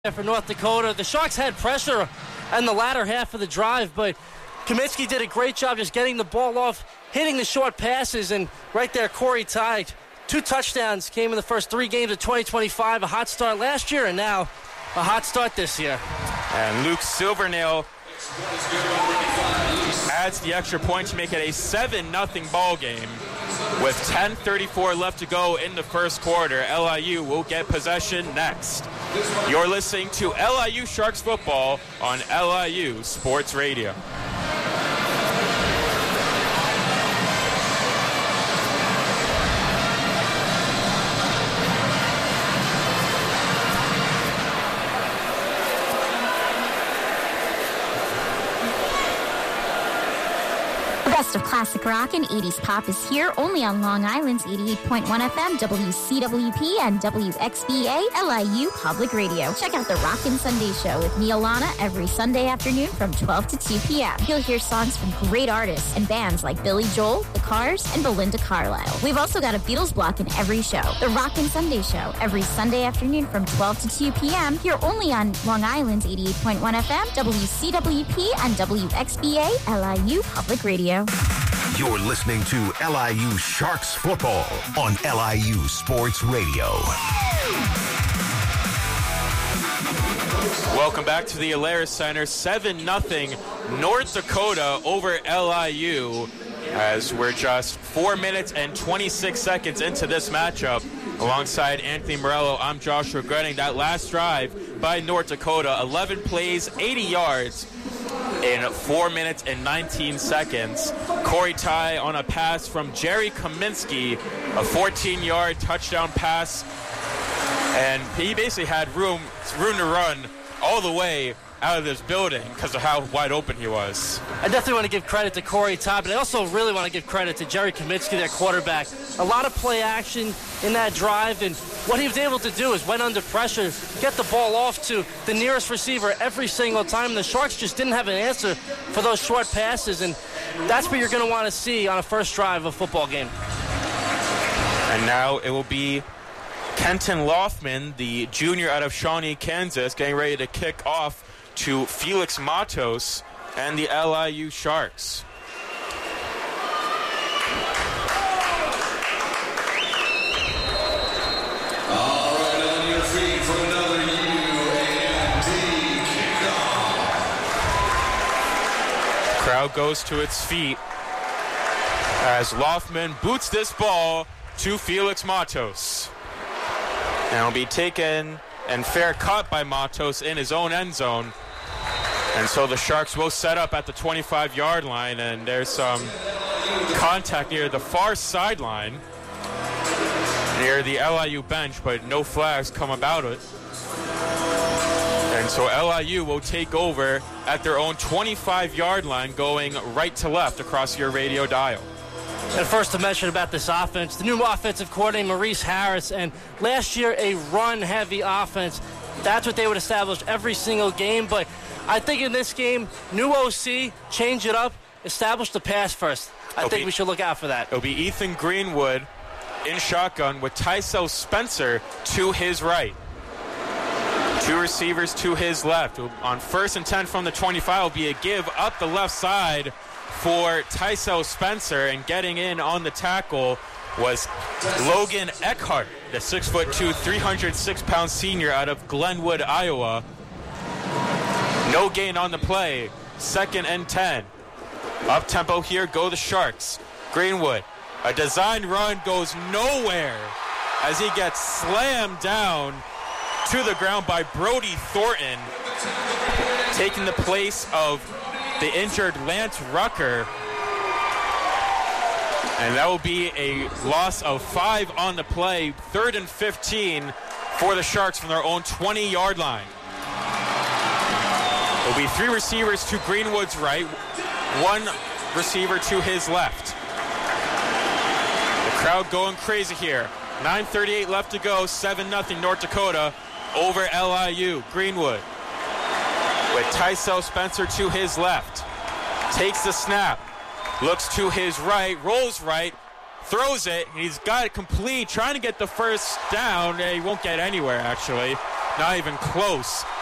For North Dakota. The Sharks had pressure in the latter half of the drive, but Kaminsky did a great job just getting the ball off, hitting the short passes, and right there, Corey Ty, 2 touchdowns came in the first 3 games of 2025, a hot start last year, and now a hot start this year. And Luke Silvernail adds the extra point to make it a 7-0 ball game. With 10:34 left to go in the first quarter, LIU will get possession next. You're listening to LIU Sharks football on LIU Sports Radio. Best of classic rock and 80s pop is here only on Long Island's 88.1 FM, WCWP, and WXBA LIU Public Radio. Check out the Rockin' Sunday Show with me, Alana, every Sunday afternoon from 12 to 2 p.m. You'll hear songs from great artists and bands like Billy Joel, The Cars, and Belinda Carlisle. We've also got a Beatles block in every show. The Rockin' Sunday Show, every Sunday afternoon from 12 to 2 p.m. here only on Long Island's 88.1 FM, WCWP, and WXBA LIU Public Radio. You're listening to LIU Sharks football on LIU Sports Radio. Welcome back to the Alaris Center. 7-0 North Dakota over LIU as we're just 4 minutes and 26 seconds into this matchup. Alongside Anthony Morello, I'm Joshua Grenning. That last drive by North Dakota, 11 plays, 80 yards in 4 minutes and 19 seconds. Corey Ty on a pass from Jerry Kaminsky, a 14-yard touchdown pass. And he basically had room to run all the way out of this building because of how wide open he was. I definitely want to give credit to Corey Ty, but I also really want to give credit to Jerry Kaminsky, their quarterback. A lot of play action in that drive, and what he was able to do is when under pressure, get the ball off to the nearest receiver every single time. The Sharks just didn't have an answer for those short passes, and that's what you're going to want to see on a first drive of a football game. And now it will be Kenton Loffman, the junior out of Shawnee, Kansas, getting ready to kick off to Felix Matos and the LIU Sharks. All right, on your feet for another UAMD kickoff. Crowd goes to its feet as Loffman boots this ball to Felix Matos. And it'll be taken and fair caught by Matos in his own end zone. And so the Sharks will set up at the 25-yard line, and there's some contact near the far sideline near the LIU bench, but no flags come about it. And so LIU will take over at their own 25-yard line, going right to left across your radio dial. And first to mention about this offense, the new offensive coordinator, Maurice Harris, and last year a run-heavy offense. That's what they would establish every single game, but I think in this game, new OC, change it up, establish the pass first. I think we should look out for that. It'll be Ethan Greenwood in shotgun with Tysel Spencer to his right. 2 receivers to his left. On 1st and 10 from the 25 will be a give up the left side for Tysel Spencer, and getting in on the tackle was Logan Eckhart, the 6'2", 306-pound senior out of Glenwood, Iowa. No gain on the play. 2nd and 10. Up tempo here go the Sharks. Greenwood, a designed run, goes nowhere as he gets slammed down to the ground by Brody Thornton, taking the place of the injured Lance Rucker. And that will be a loss of 5 on the play. 3rd and 15 for the Sharks from their own 20-yard line. There'll be 3 receivers to Greenwood's right, 1 receiver to his left. The crowd going crazy here. 9:38 left to go, 7-0 North Dakota over LIU. Greenwood with Tysel Spencer to his left. Takes the snap, looks to his right, rolls right, throws it. He's got it complete, trying to get the first down. He won't get anywhere, actually. Not even close.